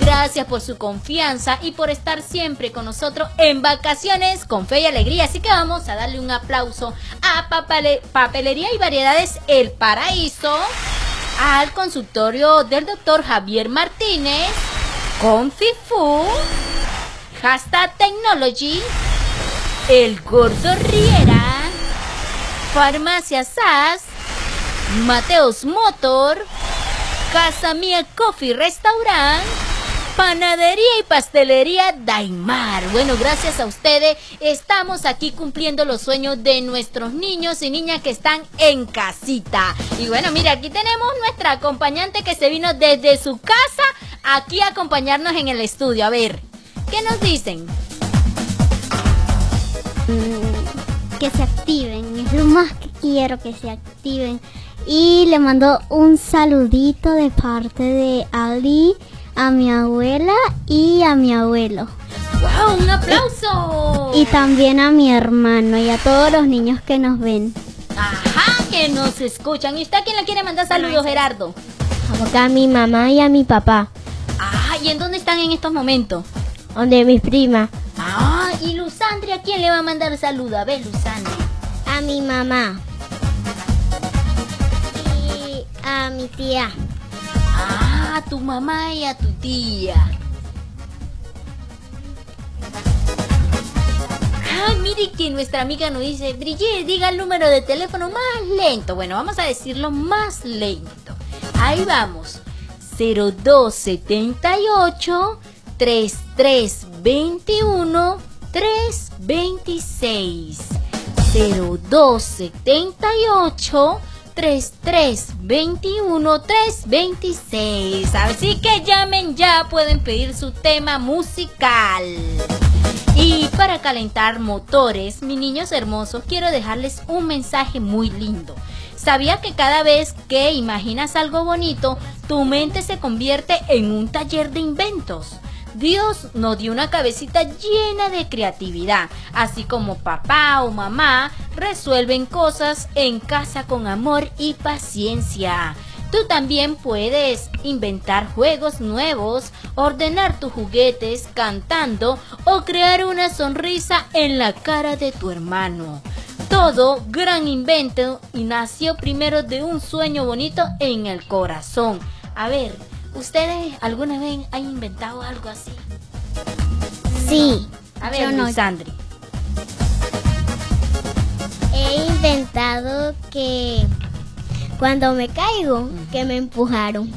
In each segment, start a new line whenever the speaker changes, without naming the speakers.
Gracias por su confianza y por estar siempre con nosotros en Vacaciones con Fe y Alegría. Así que vamos a darle un aplauso a Papelería y Variedades El Paraíso, al consultorio del doctor Javier Martínez, Confifu, Hashtag Technology, El Gordo Riera, Farmacia SAS, Mateos Motor, Casa Mía Coffee Restaurant, Panadería y Pastelería Daimar. Bueno, gracias a ustedes estamos aquí cumpliendo los sueños de nuestros niños y niñas que están en casita. Y bueno, mira, aquí tenemos nuestra acompañante que se vino desde su casa aquí a acompañarnos en el estudio. A ver, ¿qué nos dicen?
Que se activen, es lo más que quiero, que se activen. Y le mando un saludito de parte de Ali, a mi abuela y a mi abuelo.
¡Wow! ¡Un aplauso!
Y también a mi hermano y a todos los niños que nos ven.
Ajá, que nos escuchan. ¿Y usted a quién le quiere mandar saludos, Gerardo?
A mi mamá y a mi papá.
Ah, ¿y en dónde están en estos momentos?
Donde mis primas.
Ah, ¿y Luzandri a quién le va a mandar saludos? A ver, Luzandri.
A mi mamá. Y a mi tía.
Ah, a tu mamá y a tu tía. Ah, mire que nuestra amiga nos dice, Brigitte, diga el número de teléfono más lento. Bueno, vamos a decirlo más lento. Ahí vamos. 0278 3321 326. 0278 3321 326. Así que llamen ya, pueden pedir su tema musical. Y para calentar motores, mis niños hermosos, quiero dejarles un mensaje muy lindo. ¿Sabía que cada vez que imaginas algo bonito, tu mente se convierte en un taller de inventos? Dios nos dio una cabecita llena de creatividad, así como papá o mamá resuelven cosas en casa con amor y paciencia. Tú también puedes inventar juegos nuevos, ordenar tus juguetes cantando o crear una sonrisa en la cara de tu hermano. Todo gran invento y nació primero de un sueño bonito en el corazón. A ver, ¿ustedes alguna vez han inventado algo así?
Sí.
A ver, Luzandri.
He inventado que cuando me caigo, que me empujaron.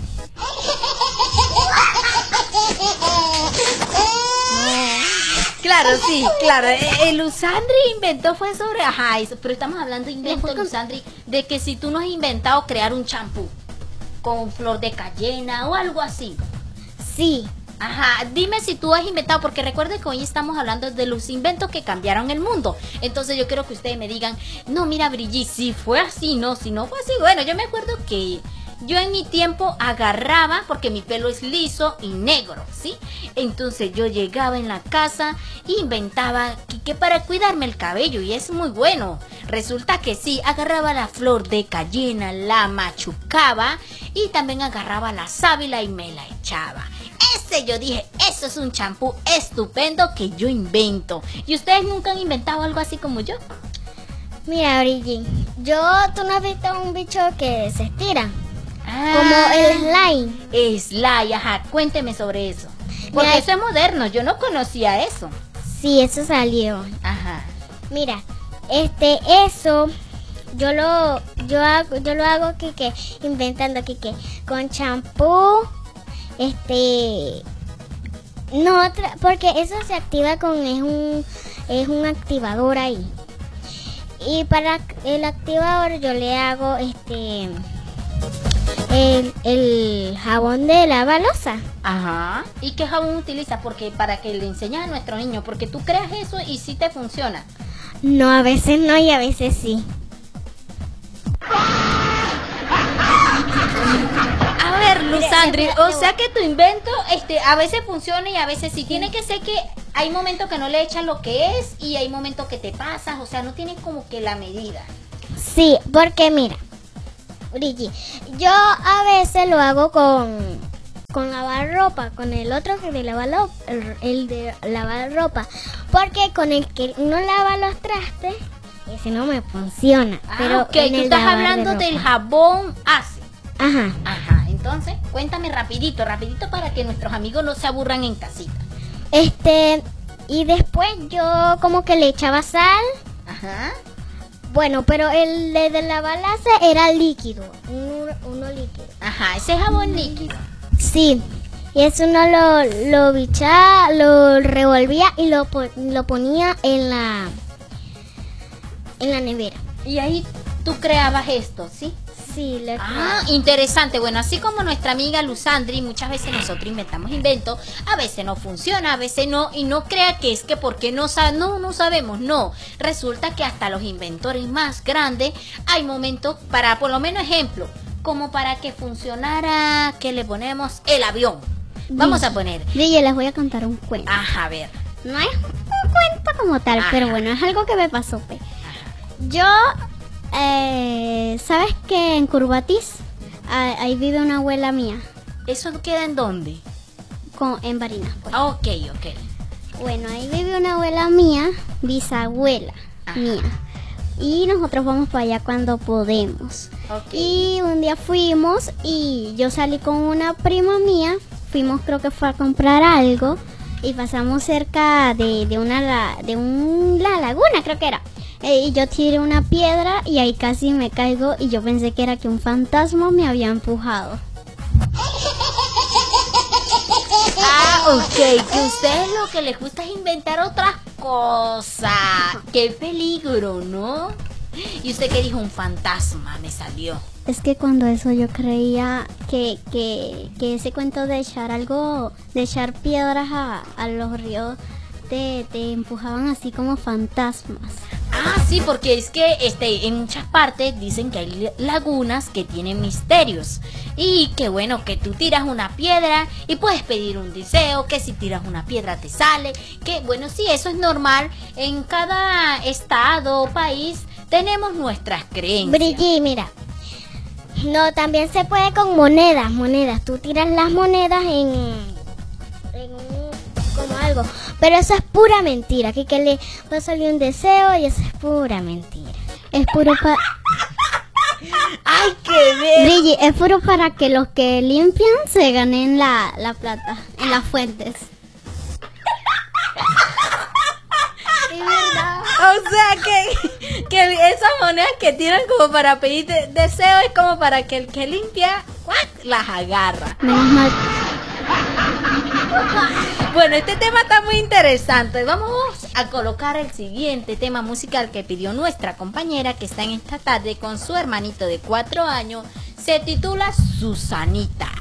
Claro, sí, claro. Luzandri inventó fue sobre, ajá, eso, pero estamos hablando de invento, Luzandri, de que si tú no has inventado crear un champú con flor de cayena o algo así.
Sí.
Ajá, dime si tú has inventado, porque recuerden que hoy estamos hablando de los inventos que cambiaron el mundo. Entonces yo quiero que ustedes me digan, no, mira, Brigitte, si fue así, no, si no fue así. Bueno, yo me acuerdo que yo en mi tiempo agarraba, porque mi pelo es liso y negro, ¿sí? Entonces yo llegaba en la casa e inventaba que para cuidarme el cabello, y es muy bueno. Resulta que sí, agarraba la flor de cayena, la machucaba y también agarraba la sábila y me la echaba. Yo dije, eso es un champú estupendo que yo invento. ¿Y ustedes nunca han inventado algo así como yo?
Mira, Brigitte, tú no has visto un bicho que se estira, como el slime.
Slime, ajá, cuénteme sobre eso. Porque
Mira,
eso es moderno, yo no conocía eso.
Sí, eso salió.
Ajá.
Mira, eso yo lo hago que inventando que con champú. No, porque eso se activa es un activador ahí. Y para el activador yo le hago el jabón de lava loza.
Ajá. ¿Y qué jabón utiliza? Porque para que le enseñes a nuestro niño, porque tú creas eso y sí te funciona.
No, a veces no y a veces sí.
A ver, Luzandri, o sea que tu invento a veces funciona y a veces sí. Tiene que ser que hay momentos que no le echas lo que es y hay momentos que te pasas, o sea, no tienes como que la medida.
Sí, porque mira, Brigitte, yo a veces lo hago con con lavar ropa, con el otro que de lavar el de lavar ropa, porque con el que uno lava los trastes, ese no me funciona. Pero
ok, tú estás hablando del jabón Ace.
Ajá.
Ajá, entonces, cuéntame rapidito para que nuestros amigos no se aburran en casita.
Y después yo como que le echaba sal.
Ajá.
Bueno, pero el de lavar era líquido, uno líquido.
Ajá, ese jabón líquido.
Sí, y eso uno lo bichaba, lo revolvía y lo ponía en la nevera.
Y ahí tú creabas esto, ¿sí?
Sí,
interesante. Bueno, así como nuestra amiga Luzandri, muchas veces nosotros inventamos inventos, a veces no funciona, a veces no, y no crea que es que porque no sabemos, no. Resulta que hasta los inventores más grandes hay momentos para, por lo menos ejemplo, como para que funcionara, que le ponemos el avión. Vamos a poner.
Yo les voy a contar un cuento.
Ajá, a ver.
No es un cuento como tal, pero bueno, es algo que me pasó. Pe. Yo, ¿sabes que en Curvatis ahí vive una abuela mía?
¿Eso queda en dónde?
En Barinas. Pues.
Ok.
Bueno, ahí vive una abuela mía, bisabuela mía. Y nosotros vamos para allá cuando podemos.
Okay.
Y un día fuimos y yo salí con una prima mía. Fuimos, creo que fue a comprar algo. Y pasamos cerca de una laguna, creo que era. Y yo tiré una piedra y ahí casi me caigo. Y yo pensé que era que un fantasma me había empujado.
Ok, que a ustedes lo que les gusta es inventar otras cosas. ¡Qué peligro!, ¿no? ¿Y usted qué dijo? Un fantasma me salió.
Es que cuando eso yo creía que ese cuento de echar piedras a los ríos te empujaban así como fantasmas.
Sí, porque es que en muchas partes dicen que hay lagunas que tienen misterios. Y que bueno, que tú tiras una piedra y puedes pedir un deseo, que si tiras una piedra te sale. Que bueno, sí, eso es normal. En cada estado o país tenemos nuestras creencias.
Brigitte, mira. No, también se puede con monedas. Tú tiras las monedas como algo. Pero eso es pura mentira. Aquí que le va a salir un deseo y eso es pura mentira. Es puro para...
¡Ay, qué bien!
Brigitte, es puro para que los que limpian se ganen la plata en las fuentes.
Es verdad. O sea que esas monedas que tiran como para pedir deseo es como para que el que limpia las agarra.
Menos mal.
Bueno, este tema está muy interesante. Vamos a colocar el siguiente tema musical que pidió nuestra compañera que está en esta tarde con su hermanito de 4 años. Se titula Susanita.